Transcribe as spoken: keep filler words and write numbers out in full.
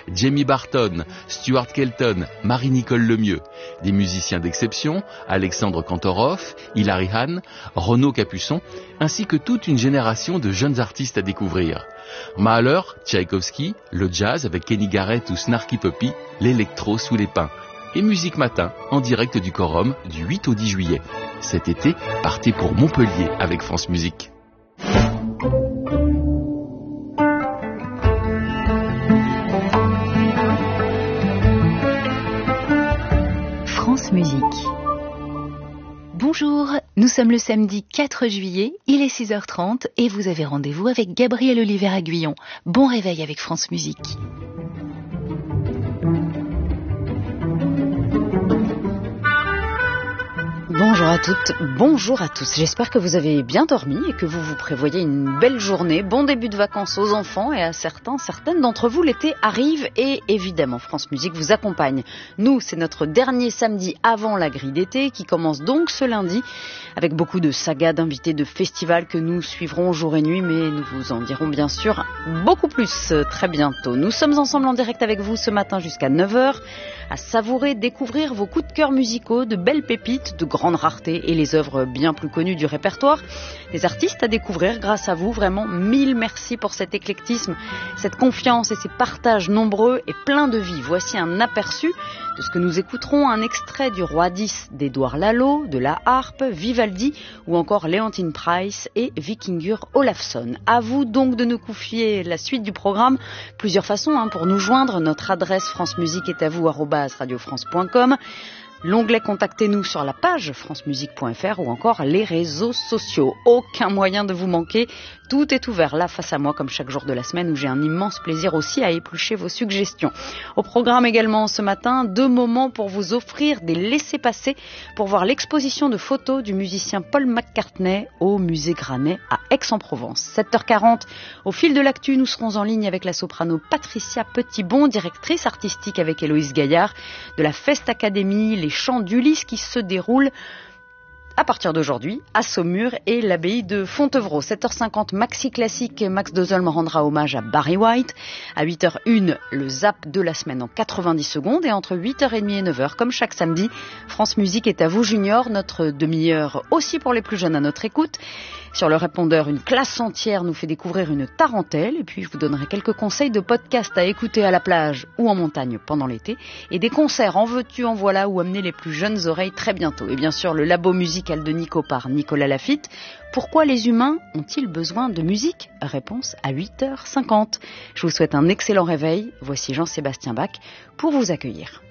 Jamie Barton, Stuart Kelton, Marie-Nicole Lemieux. Des musiciens d'exception, Alexandre Kantorov, Hilary Hahn, Renaud Capuçon, ainsi que toute une génération de jeunes artistes à découvrir. Mahler, Tchaïkovski, le jazz avec Kenny Garrett ou Snarky Puppy, l'électro sous les pins. Et Musique Matin, en direct du Quorum, du huit au dix juillet. Cet été, partez pour Montpellier avec France Musique. France Musique. Bonjour, nous sommes le samedi quatre juillet, il est six heures trente et vous avez rendez-vous avec Gabriel Oliver Aguillon. Bon réveil avec France Musique. Bonjour à toutes, bonjour à tous. J'espère que vous avez bien dormi et que vous vous prévoyez une belle journée. Bon début de vacances aux enfants et à certains, certaines d'entre vous, l'été arrive et évidemment France Musique vous accompagne. Nous, c'est notre dernier samedi avant la grille d'été qui commence donc ce lundi avec beaucoup de sagas d'invités de festivals que nous suivrons jour et nuit, mais nous vous en dirons bien sûr beaucoup plus très bientôt. Nous sommes ensemble en direct avec vous ce matin jusqu'à neuf heures à savourer, découvrir vos coups de cœur musicaux, de belles pépites, de grandes raretés et les œuvres bien plus connues du répertoire. Des artistes à découvrir grâce à vous, vraiment mille merci pour cet éclectisme, cette confiance et ces partages nombreux et pleins de vie. Voici un aperçu de ce que nous écouterons, un extrait du Roi dix d'Édouard Lalo, de la harpe, Vivaldi ou encore Leontyne Price et Vikingur Olafsson. À vous donc de nous confier la suite du programme. Plusieurs façons hein, pour nous joindre. Notre adresse France Musique est à vous arobase radio france point com. L'onglet Contactez-nous sur la page francemusique point f r ou encore les réseaux sociaux. Aucun moyen de vous manquer. Tout est ouvert là face à moi comme chaque jour de la semaine où j'ai un immense plaisir aussi à éplucher vos suggestions. Au programme également ce matin, deux moments pour vous offrir des laissez-passer pour voir l'exposition de photos du musicien Paul McCartney au musée Granet à Aix-en-Provence. sept heures quarante, au fil de l'actu, nous serons en ligne avec la soprano Patricia Petitbon, directrice artistique avec Héloïse Gaillard de la Fest Academy, les chants d'Ulysse qui se déroulent à partir d'aujourd'hui, à Saumur et l'abbaye de Fontevraud. sept heures cinquante, Maxi Classique, Max Dozolm rendra hommage à Barry White. À huit heures une, le zap de la semaine en quatre-vingt-dix secondes. Et entre huit heures trente et neuf heures, comme chaque samedi, France Musique est à vous Junior, notre demi-heure aussi pour les plus jeunes à notre écoute. Sur le répondeur, une classe entière nous fait découvrir une tarentelle. Et puis, je vous donnerai quelques conseils de podcasts à écouter à la plage ou en montagne pendant l'été. Et des concerts en veux-tu, en voilà, où amener les plus jeunes oreilles très bientôt. Et bien sûr, le labo musical de Nico par Nicolas Lafitte. Pourquoi les humains ont-ils besoin de musique ? Réponse à huit heures cinquante. Je vous souhaite un excellent réveil. Voici Jean-Sébastien Bach pour vous accueillir.